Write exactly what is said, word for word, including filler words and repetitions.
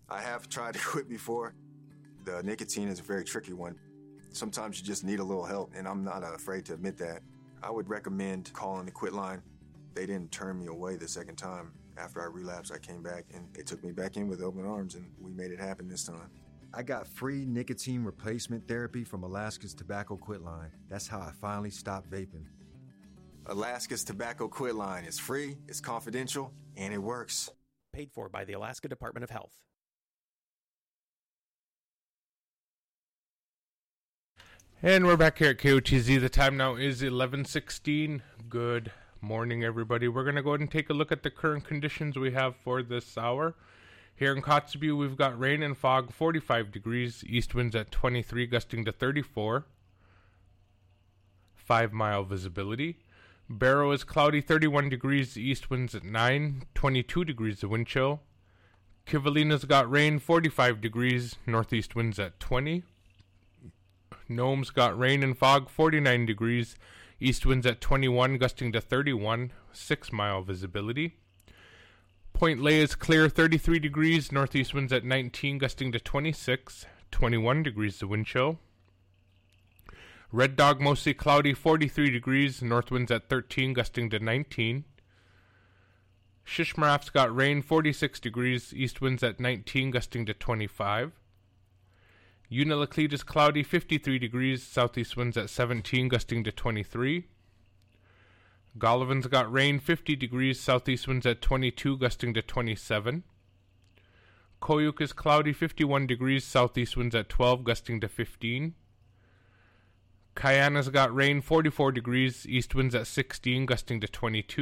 I have tried to quit before. The nicotine is a very tricky one. Sometimes you just need a little help, and I'm not afraid to admit that. I would recommend calling the Quit Line. They didn't turn me away the second time. After I relapsed, I came back, and they took me back in with open arms, and we made it happen this time. I got free nicotine replacement therapy from Alaska's Tobacco Quit Line. That's how I finally stopped vaping. Alaska's Tobacco Quit Line is free, it's confidential, and it works. Paid for by the Alaska Department of Health. And we're back here at K O T Z. The time now is eleven sixteen. Good morning, everybody. We're going to go ahead and take a look at the current conditions we have for this hour. Here in Kotzebue, we've got rain and fog, forty-five degrees. East winds at twenty-three, gusting to thirty-four. five mile visibility. Barrow is cloudy, thirty-one degrees. East winds at nine, twenty-two degrees the wind chill. Kivalina's got rain, forty-five degrees. Northeast winds at twenty. Nome's got rain and fog, forty-nine degrees. East winds at twenty-one, gusting to thirty-one, six mile visibility. Point Lay is clear, thirty-three degrees. Northeast winds at nineteen, gusting to twenty-six, twenty-one degrees the wind chill. Red Dog mostly cloudy, forty-three degrees. North winds at thirteen, gusting to nineteen. Shishmaref's got rain, forty-six degrees. East winds at nineteen, gusting to twenty-five. Unalakleet is cloudy, fifty-three degrees. Southeast winds at seventeen, gusting to twenty-three. Gollivan's got rain, fifty degrees. Southeast winds at twenty-two, gusting to twenty-seven. Koyuk is cloudy, fifty-one degrees. Southeast winds at twelve, gusting to fifteen. Kayana's got rain, forty-four degrees. East winds at sixteen, gusting to twenty-two.